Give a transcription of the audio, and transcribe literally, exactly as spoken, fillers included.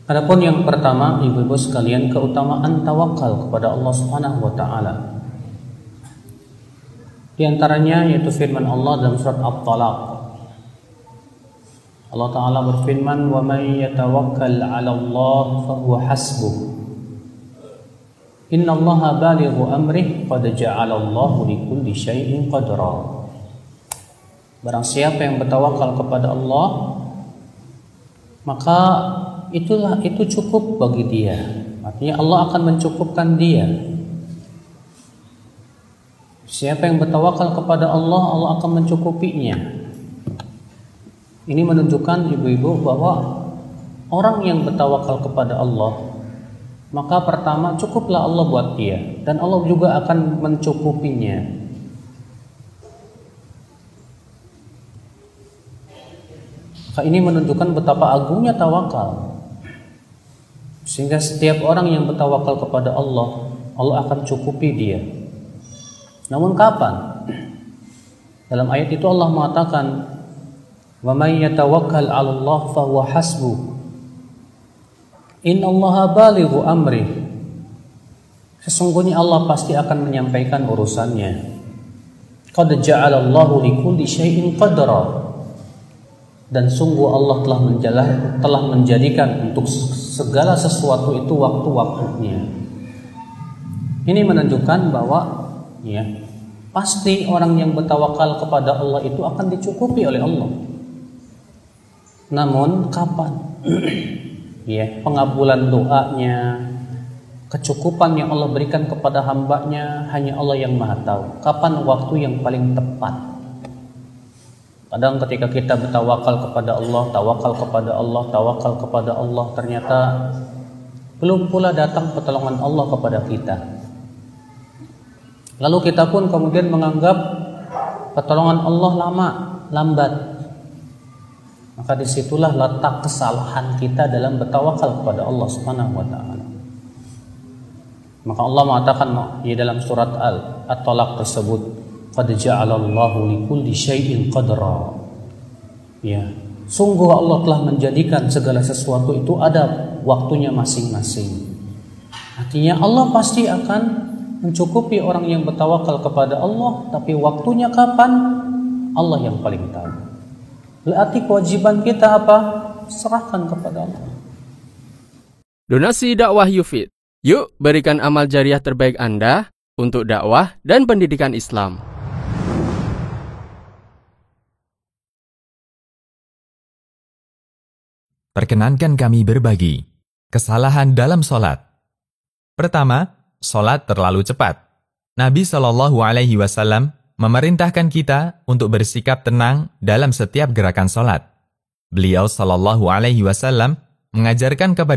Adapun yang pertama, ibu-ibu sekalian, keutamaan tawakal kepada Allah Subhanahu wa taala. Di antaranya yaitu firman Allah dalam surat At-Talaq. Allah taala berfirman, "Wa may yatawakkal 'ala Allah fa huwa hasbuh. Innallaha balighu amrih qad ja'ala Allahu likulli syai'in qadra." Barang siapa yang bertawakal kepada Allah, maka itulah itu cukup bagi dia. Artinya Allah akan mencukupkan dia. Siapa yang bertawakal kepada Allah, Allah akan mencukupinya. Ini menunjukkan ibu-ibu bahwa orang yang bertawakal kepada Allah, maka pertama cukuplah Allah buat dia, dan Allah juga akan mencukupinya. Maka ini menunjukkan betapa agungnya tawakal. Sehingga setiap orang yang bertawakal kepada Allah, Allah akan cukupi dia. Namun kapan? Dalam ayat itu Allah mengatakan, "Wa may yatawakkal 'ala Allah fa huwa hasbuh. Innallaha balighu amrih." Sesungguhnya Allah pasti akan menyampaikan urusannya. Qad ja'ala Allahu likulli syai'in qadra. Dan sungguh Allah telah menjalah, telah menjadikan untuk segala sesuatu itu waktu-waktunya. Ini menunjukkan bahwa ya, pasti orang yang bertawakal kepada Allah itu akan dicukupi oleh Allah. Namun kapan? Ya, pengabulan doanya, kecukupan yang Allah berikan kepada hambanya, hanya Allah yang Maha tahu. Kapan waktu yang paling tepat? Kadang ketika kita bertawakal kepada Allah, tawakal kepada Allah, tawakal kepada Allah, ternyata belum pula datang pertolongan Allah kepada kita. Lalu kita pun kemudian menganggap pertolongan Allah lama, lambat. Maka disitulah letak kesalahan kita dalam bertawakal kepada Allah Subhanahu wa taala. Maka Allah mengatakan di dalam surat Al-Talaq tersebut, "Qad ja'ala Allahu likulli syai'in qadra." Ya, sungguh Allah telah menjadikan segala sesuatu itu ada waktunya masing-masing. Artinya Allah pasti akan mencukupi orang yang bertawakal kepada Allah, tapi waktunya kapan? Allah yang paling tahu. Berarti kewajiban kita apa? Serahkan kepada Allah. Donasi dakwah Yufid. Yuk berikan amal jariah terbaik Anda untuk dakwah dan pendidikan Islam. Perkenankan kami berbagi kesalahan dalam sholat. Pertama, sholat terlalu cepat. Nabi shallallahu alaihi wasallam memerintahkan kita untuk bersikap tenang dalam setiap gerakan sholat. Beliau shallallahu alaihi wasallam mengajarkan kepada